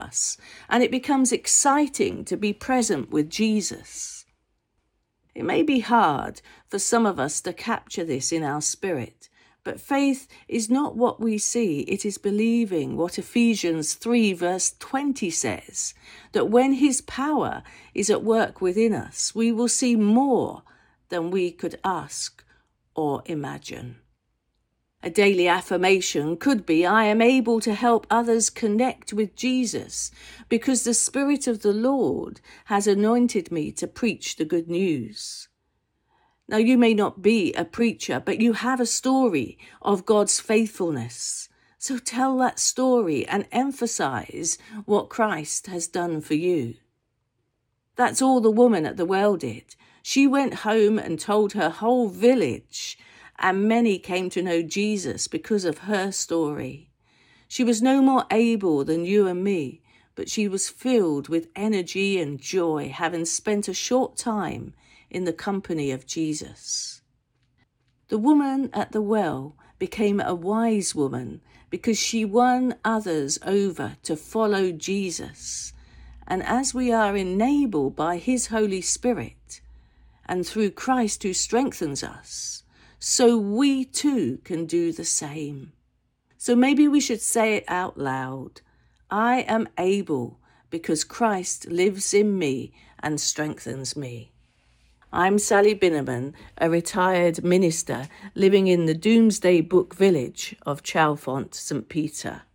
us, and it becomes exciting to be present with Jesus. It may be hard for some of us to capture this in our spirit, but faith is not what we see, it is believing what Ephesians 3 verse 20 says, that when his power is at work within us, we will see more than we could ask or imagine. A daily affirmation could be, I am able to help others connect with Jesus because the Spirit of the Lord has anointed me to preach the good news. Now, you may not be a preacher, but you have a story of God's faithfulness. So tell that story and emphasize what Christ has done for you. That's all the woman at the well did. She went home and told her whole village, and many came to know Jesus because of her story. She was no more able than you and me, but she was filled with energy and joy, having spent a short time in the company of Jesus. The woman at the well became a wise woman because she won others over to follow Jesus. And as we are enabled by his Holy Spirit and through Christ who strengthens us, so we too can do the same. So maybe we should say it out loud. I am able because Christ lives in me and strengthens me. I'm Sally Binneman, a retired minister living in the Domesday Book village of Chalfont, St. Peter.